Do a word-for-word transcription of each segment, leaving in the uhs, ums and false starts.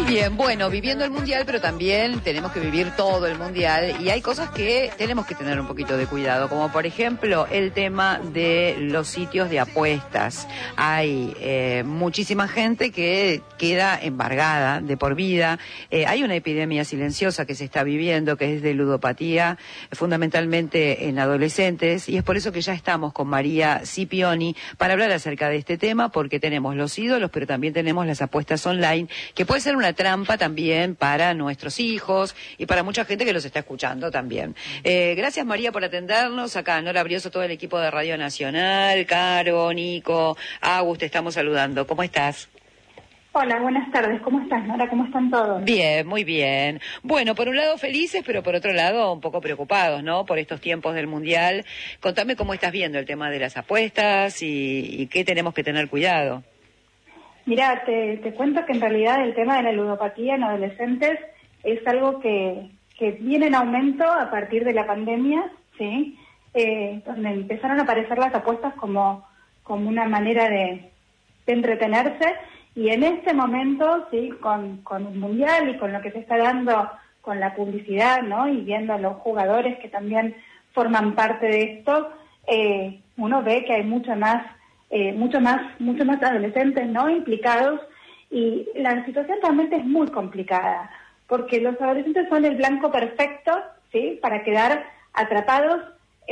Bien, bueno, viviendo el Mundial, pero también tenemos que vivir todo el Mundial y hay cosas que tenemos que tener un poquito de cuidado, como por ejemplo el tema de los sitios de apuestas. Hay eh, muchísima gente que queda embargada de por vida. Eh, hay una epidemia silenciosa que se está viviendo, que es de ludopatía, fundamentalmente en adolescentes, y es por eso que ya estamos con María Scipioni para hablar acerca de este tema, porque tenemos los ídolos, pero también tenemos las apuestas online, que puede ser una trampa también para nuestros hijos y para mucha gente que los está escuchando también. Eh, gracias, María, por atendernos. Acá Nora Brioso, todo el equipo de Radio Nacional, Caro, Nico, Agus, te estamos saludando. ¿Cómo estás? Hola, buenas tardes. ¿Cómo estás, Nora? ¿Cómo están todos? Bien, muy bien. Bueno, por un lado felices, pero por otro lado un poco preocupados, ¿no? Por estos tiempos del Mundial. Contame cómo estás viendo el tema de las apuestas y, y qué tenemos que tener cuidado. Mira, te, te cuento que en realidad el tema de la ludopatía en adolescentes es algo que, que viene en aumento a partir de la pandemia, ¿sí? Eh, donde empezaron a aparecer las apuestas como, como una manera de, de entretenerse, y en este momento, sí, con, con el Mundial y con lo que se está dando con la publicidad, ¿no? Y viendo a los jugadores que también forman parte de esto, eh, uno ve que hay mucho más Eh, mucho más, mucho más adolescentes, ¿no?, implicados, y la situación realmente es muy complicada, porque los adolescentes son el blanco perfecto, ¿sí?, para quedar atrapados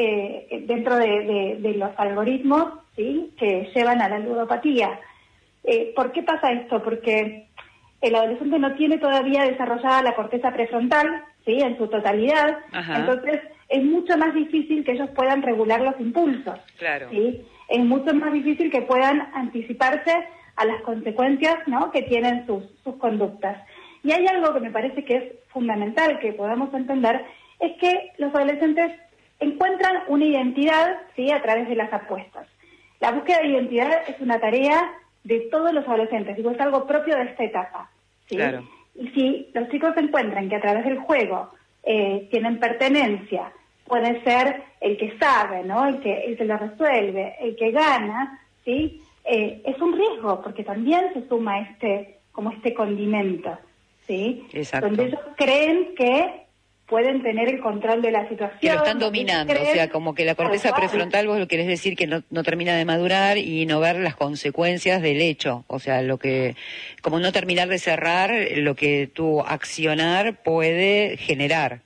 eh, dentro de, de, de los algoritmos, ¿sí?, que llevan a la ludopatía. Eh, ¿Por qué pasa esto? Porque el adolescente no tiene todavía desarrollada la corteza prefrontal, ¿sí?, en su totalidad. Ajá. Entonces es mucho más difícil que ellos puedan regular los impulsos. Claro. ¿Sí? Es mucho más difícil que puedan anticiparse a las consecuencias, ¿no?, que tienen sus, sus conductas. Y hay algo que me parece que es fundamental que podamos entender, es que los adolescentes encuentran una identidad, ¿sí?, a través de las apuestas. La búsqueda de identidad es una tarea de todos los adolescentes, digo, es algo propio de esta etapa, ¿sí? Claro. Y si los chicos encuentran que a través del juego eh, tienen pertenencia, puede ser el que sabe, ¿no?, el que, el que lo resuelve, el que gana, ¿sí? Eh, es un riesgo, porque también se suma este, como este condimento, ¿sí? Exacto. Donde ellos creen que pueden tener el control de la situación. Que lo están dominando, creen, o sea, como que la corteza prefrontal, vos lo querés decir que no, no termina de madurar y no ver las consecuencias del hecho, o sea, lo que, como no terminar de cerrar lo que tu accionar puede generar.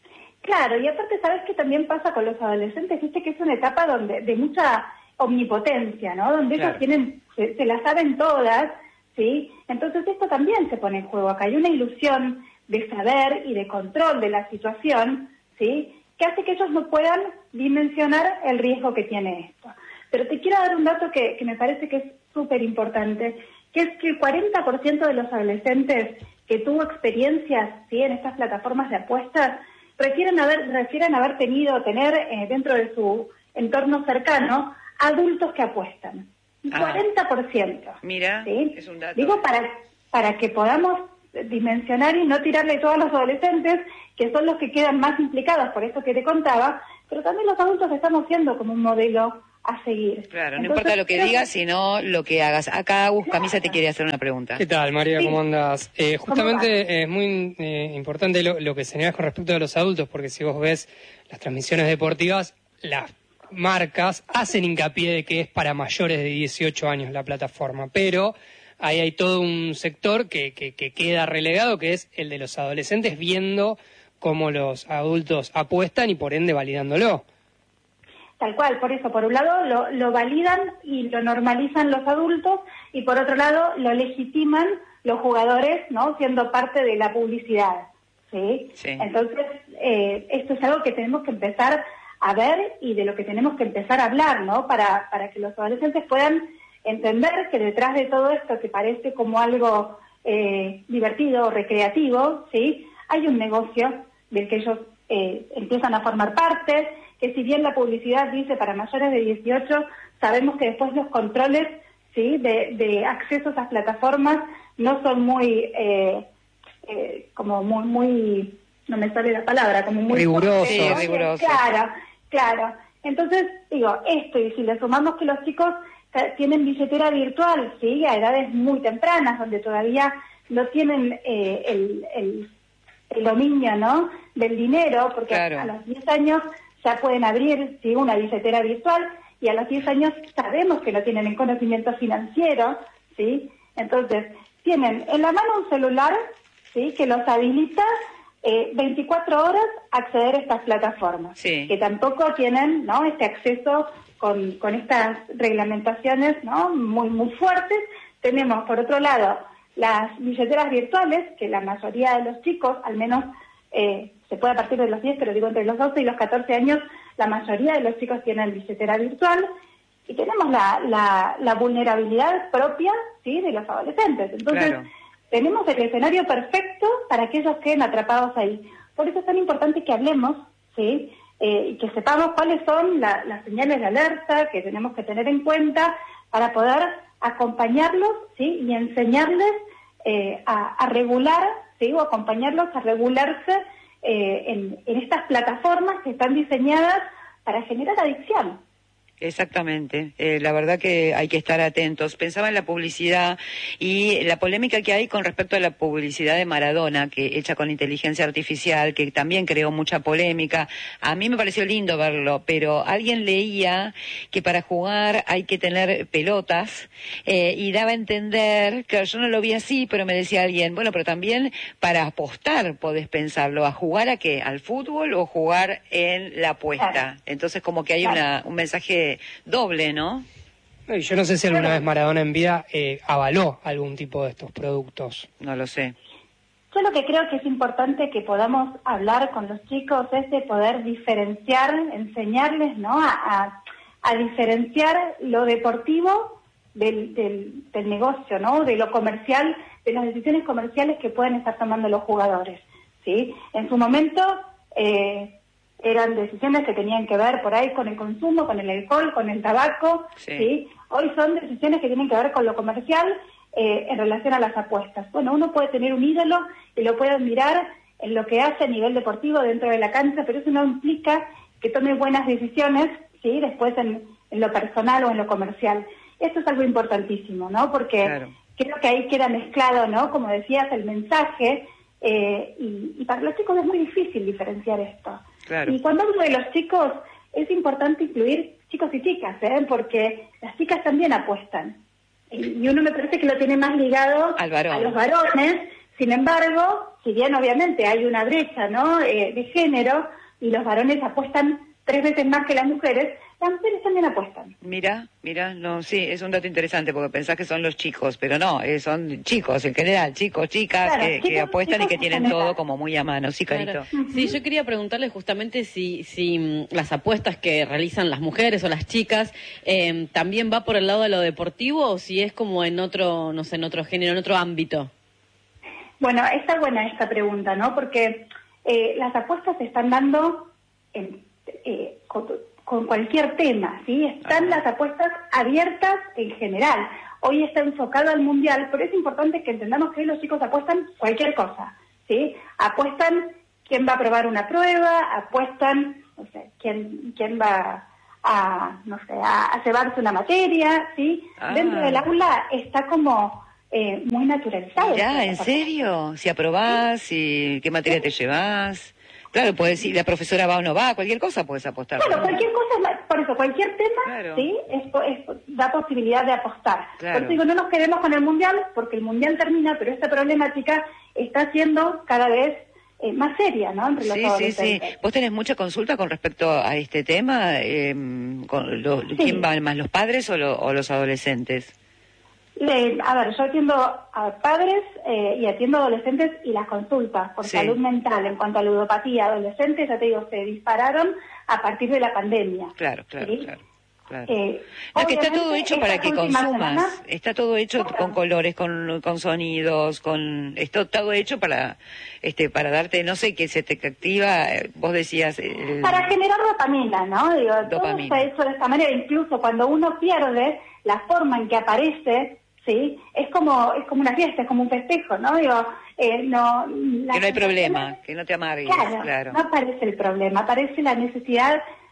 Claro, y aparte, ¿sabes qué también pasa con los adolescentes? Viste que es una etapa donde de mucha omnipotencia, ¿no? Donde claro. ellos tienen, se, se las saben todas, ¿sí? Entonces esto también se pone en juego. Acá hay una ilusión de saber y de control de la situación, ¿sí?, que hace que ellos no puedan dimensionar el riesgo que tiene esto. Pero te quiero dar un dato que, que me parece que es súper importante, que es que el cuarenta por ciento de los adolescentes que tuvo experiencias, ¿sí?, en estas plataformas de apuestas, refieren haber, refieren haber tenido, tener eh, dentro de su entorno cercano, adultos que apuestan. Un ah, cuarenta por ciento. Mira, ¿sí? Es un dato. Digo, para, para que podamos dimensionar y no tirarle todo a los adolescentes, que son los que quedan más implicados, por eso que te contaba, pero también los adultos estamos siendo como un modelo a seguir. Claro, no Entonces, importa lo que digas, sino lo que hagas. Acá Agus Camisa claro. te quiere hacer una pregunta. ¿Qué tal, María? Sí. ¿Cómo andas? Eh, justamente es muy eh, importante lo, lo que señalas con respecto a los adultos, porque si vos ves las transmisiones deportivas, las marcas hacen hincapié de que es para mayores de dieciocho años la plataforma, pero ahí hay todo un sector que, que, que queda relegado, que es el de los adolescentes viendo cómo los adultos apuestan y por ende validándolo. Tal cual, por eso, por un lado lo, lo validan y lo normalizan los adultos, y por otro lado lo legitiman los jugadores, ¿no?, siendo parte de la publicidad, ¿sí? Sí. Entonces, eh, esto es algo que tenemos que empezar a ver y de lo que tenemos que empezar a hablar, ¿no?, para, para que los adolescentes puedan entender que detrás de todo esto, que parece como algo eh, divertido o recreativo, ¿sí?, hay un negocio del que ellos eh, empiezan a formar parte, que si bien la publicidad dice para mayores de dieciocho, sabemos que después los controles, ¿sí?, de, de acceso a esas plataformas no son muy, eh, eh, como muy, muy, no me sale la palabra, como muy... Rigurosos. Sí, rigurosos. Claro, claro. Entonces, digo, esto, y si le sumamos que los chicos sea, tienen billetera virtual, ¿sí? A edades muy tempranas, donde todavía no tienen eh, el, el, el dominio, ¿no?, del dinero, porque claro, a los diez años ya pueden abrir, ¿sí?, una billetera virtual, y a los diez años sabemos que no tienen el conocimiento financiero, ¿sí? Entonces, tienen en la mano un celular, ¿sí?, que los habilita eh, veinticuatro horas a acceder a estas plataformas, sí, que tampoco tienen, ¿no?, este acceso con, con estas reglamentaciones, ¿no?, muy, muy fuertes. Tenemos, por otro lado, las billeteras virtuales, que la mayoría de los chicos, al menos eh, se puede a partir de los diez, pero digo entre los doce y los catorce años, la mayoría de los chicos tienen billetera virtual, y tenemos la, la, la vulnerabilidad propia, ¿sí?, de los adolescentes. Entonces, claro, tenemos el escenario perfecto para que ellos queden atrapados ahí. Por eso es tan importante que hablemos, ¿sí?, eh, y que sepamos cuáles son la, las señales de alerta que tenemos que tener en cuenta para poder acompañarlos, ¿sí?, y enseñarles eh, a, a regular, ¿sí?, o acompañarlos a regularse eh, en, en estas plataformas que están diseñadas para generar adicción. Exactamente, eh, la verdad que hay que estar atentos. Pensaba en la publicidad y la polémica que hay con respecto a la publicidad de Maradona, que hecha con inteligencia artificial, que también creó mucha polémica. A mí me pareció lindo verlo, pero alguien leía que para jugar hay que tener pelotas eh, y daba a entender, claro, yo no lo vi así, pero me decía alguien, bueno, pero también para apostar podés pensarlo, ¿a jugar a qué? ¿Al fútbol o jugar en la apuesta? Claro. Entonces como que hay claro. una, un mensaje doble, ¿no? Yo no sé si alguna vez Maradona en vida eh, avaló algún tipo de estos productos. No lo sé. Yo lo que creo que es importante que podamos hablar con los chicos es de poder diferenciar, enseñarles, ¿no?, a, a, a diferenciar lo deportivo del, del, del negocio, ¿no?, de lo comercial, de las decisiones comerciales que pueden estar tomando los jugadores, ¿sí? En su momento eh, eran decisiones que tenían que ver por ahí con el consumo, con el alcohol, con el tabaco, sí. ¿sí? Hoy son decisiones que tienen que ver con lo comercial eh, en relación a las apuestas. Bueno, uno puede tener un ídolo y lo puede admirar en lo que hace a nivel deportivo dentro de la cancha, pero eso no implica que tome buenas decisiones, ¿sí?, después en, en lo personal o en lo comercial. Esto es algo importantísimo, ¿no?, porque claro. creo que ahí queda mezclado, ¿no?, como decías, el mensaje, eh, y, y para los chicos es muy difícil diferenciar esto. Claro. Y cuando hablo de los chicos, es importante incluir chicos y chicas, ¿eh?, porque las chicas también apuestan. Y uno me parece que lo tiene más ligado Al varón. a los varones. Sin embargo, si bien obviamente hay una brecha, ¿no?, eh, de género, y los varones apuestan tres veces más que las mujeres, las mujeres también apuestan. Mira, mira, no, sí, es un dato interesante porque pensás que son los chicos, pero no, eh, son chicos en general, chicos, chicas, claro, que, chicos, que apuestan chicos y que tienen general. todo como muy a mano, sí, Carito. Claro. Uh-huh. Sí, yo quería preguntarle justamente si, si m, las apuestas que realizan las mujeres o las chicas eh, también va por el lado de lo deportivo o si es como en otro, no sé, en otro género, en otro ámbito. Bueno, está buena esta pregunta, ¿no? Porque eh, las apuestas se están dando en, eh, con, con cualquier tema, ¿sí? Están ah. las apuestas abiertas en general. Hoy está enfocado al mundial, pero es importante que entendamos que hoy los chicos apuestan cualquier cosa, ¿sí? Apuestan quién va a probar una prueba, apuestan, no sé, quién, quién va a, no sé, a, a llevarse una materia, ¿sí? Ah. Dentro del aula está como Eh, muy naturalizado. Ya, ¿en serio? Si aprobás, ¿Sí? si, ¿qué materia sí. te llevas? Claro, puedes decir, la profesora va o no va, cualquier cosa puedes apostar. Claro, cualquier cosa, por eso, cualquier tema, claro. ¿sí? Es, es, da posibilidad de apostar. Claro. Por eso digo, no nos quedemos con el mundial, porque el mundial termina, pero esta problemática está siendo cada vez eh, más seria, ¿no? Entre los sí, sí, sí. ¿Vos tenés mucha consulta con respecto a este tema? Eh, con lo, sí. ¿Quién va más, los padres o, lo, o los adolescentes? Le, a ver, yo atiendo a padres eh, y atiendo a adolescentes y las consultas por sí. salud mental en cuanto a ludopatía, adolescentes, ya te digo, se dispararon a partir de la pandemia. Claro, claro, ¿sí? claro. Claro. Eh, no, que está todo hecho para que consumas, semanas, está todo hecho claro. con colores, con, con sonidos, con esto todo hecho para este para darte, no sé, que se te activa, vos decías... El... Para generar dopamina, ¿no? Digo, dopamina. Todo está hecho de esta manera, incluso cuando uno pierde la forma en que aparece, ¿sí? Es como es como una fiesta, es como un festejo, ¿no? Digo, eh, no... Que no hay problema, que no te amargues, claro, claro. No aparece el problema, aparece la necesidad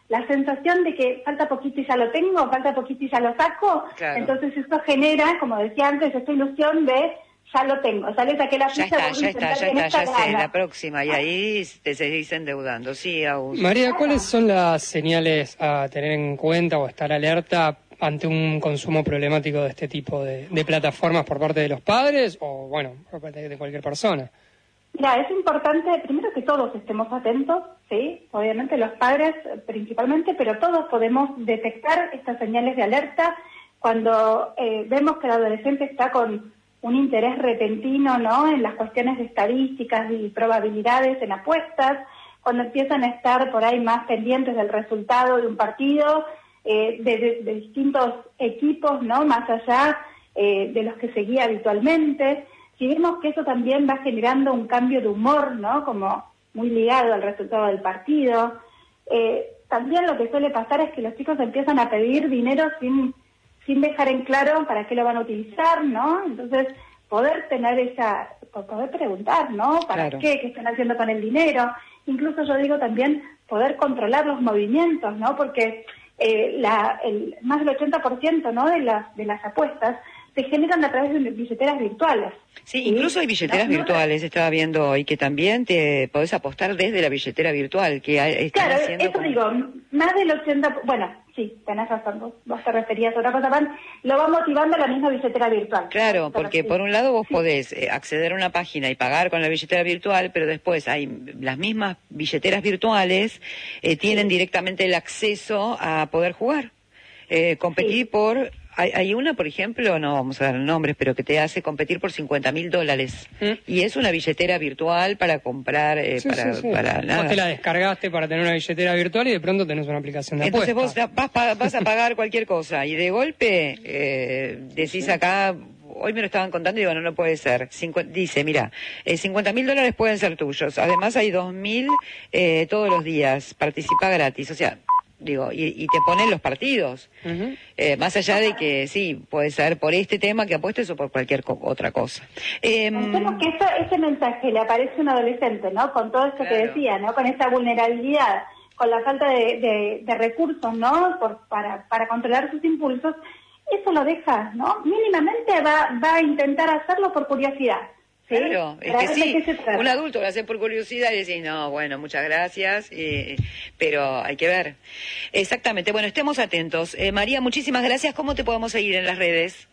la sensación de que falta poquito y ya lo tengo, falta poquito y ya lo saco, claro. Entonces eso genera, como decía antes, esta ilusión de ya lo tengo, ya le saqué la ficha. Ya está, ya está, ya está, ya sé, la próxima, y ahí te seguís endeudando, sí, Agus. María, ¿cuáles son las señales a tener en cuenta o estar alerta ante un consumo problemático de este tipo de, de plataformas por parte de los padres o, bueno, por parte de cualquier persona? Mira, es importante, primero que todos estemos atentos, ¿sí? Obviamente los padres principalmente, pero todos podemos detectar estas señales de alerta cuando eh, vemos que el adolescente está con un interés repentino, ¿no?, en las cuestiones de estadísticas y probabilidades en apuestas, cuando empiezan a estar por ahí más pendientes del resultado de un partido, eh, de, de, de distintos equipos, ¿no?, más allá eh, de los que seguía habitualmente. Si vemos que eso también va generando un cambio de humor, ¿no?, como muy ligado al resultado del partido. Eh, también lo que suele pasar es que los chicos empiezan a pedir dinero sin, sin dejar en claro para qué lo van a utilizar, ¿no? Entonces, poder tener esa, poder preguntar, ¿no?, ¿para claro. qué? ¿Qué están haciendo con el dinero? Incluso yo digo también poder controlar los movimientos, ¿no? Porque eh, la, el, más del ochenta por ciento, ¿no?, de las, de las apuestas se generan a través de billeteras virtuales. Sí, ¿sí? Incluso hay billeteras no, virtuales, no, estaba viendo hoy, que también te podés apostar desde la billetera virtual. Que hay, claro, eso como... digo, más del ochenta por ciento, bueno, sí, tenés razón, vos, vos te referías a otra cosa, Pan, lo va motivando la misma billetera virtual. Claro, porque sí. por un lado vos sí. podés eh, acceder a una página y pagar con la billetera virtual, pero después hay las mismas billeteras virtuales, eh, tienen sí. directamente el acceso a poder jugar, eh, competir sí. por... Hay, hay una, por ejemplo, no vamos a dar nombres, pero que te hace competir por cincuenta mil dólares. ¿Mm? Y es una billetera virtual para comprar, eh, sí, para, sí, sí. para nada. Vos te la descargaste para tener una billetera virtual y de pronto tenés una aplicación de Entonces apuestas. vos vas, vas a pagar cualquier cosa y de golpe eh, decís acá... Hoy me lo estaban contando y digo, no, no puede ser. Cincu dice, mira, eh, cincuenta mil dólares pueden ser tuyos. Además hay dos mil eh, todos los días. Participa gratis. O sea... Digo, y, y te ponen los partidos, uh-huh. eh, más allá de que sí, puede ser por este tema que apuestes o por cualquier co otra cosa. Eh, Pensemos que esa, ese mensaje le aparece a un adolescente, ¿no? Con todo esto claro. que decía, ¿no? Con esa vulnerabilidad, con la falta de, de, de recursos, ¿no? Por, para, para controlar sus impulsos, eso lo deja, ¿no? Mínimamente va, va a intentar hacerlo por curiosidad. ¿Sí? Claro, es que sí, un adulto lo hace por curiosidad y decís, no, bueno, muchas gracias, eh, pero hay que ver. Exactamente, bueno, estemos atentos. Eh, María, muchísimas gracias. ¿Cómo te podemos seguir en las redes?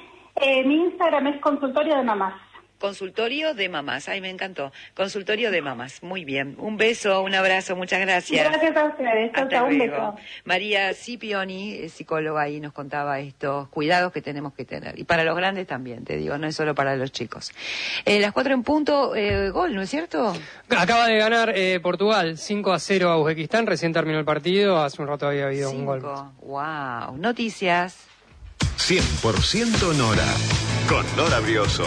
Eh, mi Instagram es Consultorio de Mamás. Consultorio de Mamás, ay, me encantó. Consultorio de Mamás, muy bien. Un beso, un abrazo, muchas gracias. Gracias a ustedes. Hasta un luego. Beso. María Scipioni, psicóloga, ahí nos contaba estos cuidados que tenemos que tener. Y para los grandes también, te digo, no es solo para los chicos. Eh, las cuatro en punto, eh, gol, ¿no es cierto? Acaba de ganar eh, Portugal, cinco a cero a Uzbekistán, recién terminó el partido, hace un rato había habido cinco. un gol. Wow, noticias. cien por ciento Nora, con Nora Brioso.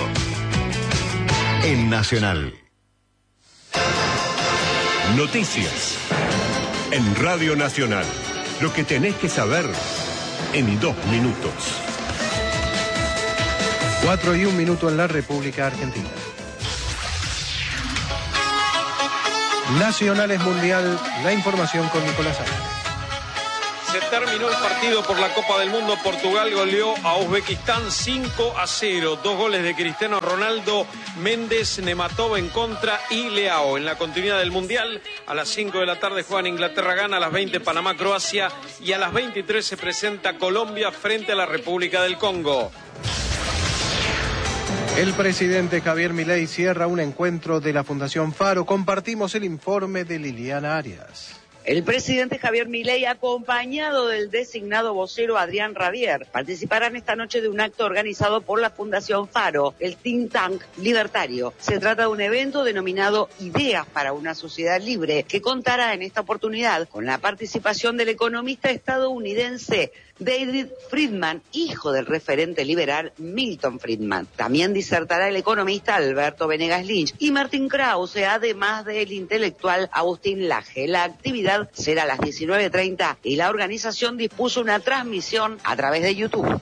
En Nacional. Noticias. En Radio Nacional. Lo que tenés que saber en dos minutos. Cuatro y un minuto en la República Argentina. Nacionales Mundial, la información con Nicolás Álvarez. Se terminó el partido por la Copa del Mundo. Portugal goleó a Uzbekistán cinco a cero. Dos goles de Cristiano Ronaldo, Méndez, Nematov en contra y Leao. En la continuidad del Mundial, a las cinco de la tarde juegan Inglaterra-Ghana, a las veinte Panamá-Croacia y a las veintitrés se presenta Colombia frente a la República del Congo. El presidente Javier Milei cierra un encuentro de la Fundación Faro. Compartimos el informe de Liliana Arias. El presidente Javier Milei, acompañado del designado vocero Adrián Rabier, participarán esta noche de un acto organizado por la Fundación Faro, el think tank libertario. Se trata de un evento denominado Ideas para una Sociedad Libre, que contará en esta oportunidad con la participación del economista estadounidense David Friedman, hijo del referente liberal Milton Friedman. También disertará el economista Alberto Venegas Lynch y Martín Krause, además del intelectual Agustín Laje. La actividad será a las diecinueve treinta y la organización dispuso una transmisión a través de YouTube.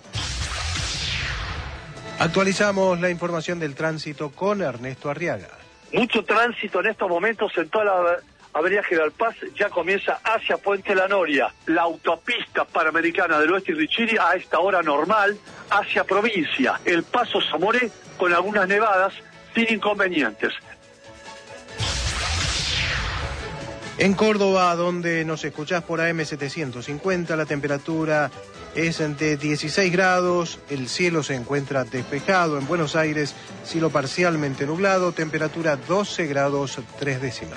Actualizamos la información del tránsito con Ernesto Arriaga. Mucho tránsito en estos momentos en toda la Avenida General Paz ya comienza hacia Puente La Noria. La autopista panamericana del Oeste y Richiri a esta hora normal hacia provincia. El Paso Zamoré con algunas nevadas sin inconvenientes. En Córdoba, donde nos escuchás por A M setecientos cincuenta, la temperatura es de dieciséis grados, el cielo se encuentra despejado. En Buenos Aires, cielo parcialmente nublado, temperatura doce grados tres décimas.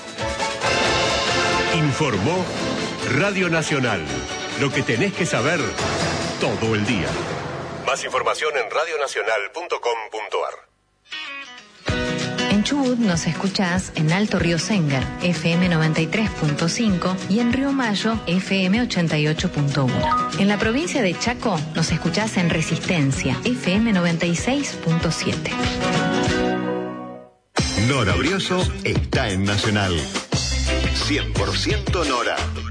Informó Radio Nacional. Lo que tenés que saber todo el día. Más información en radio nacional punto com punto a r. En Chubut nos escuchás en Alto Río Sengar, F M noventa y tres punto cinco, y en Río Mayo, F M ochenta y ocho punto uno. En la provincia de Chaco nos escuchás en Resistencia, F M noventa y seis punto siete. Nora Brioso está en Nacional. cien por ciento Nora.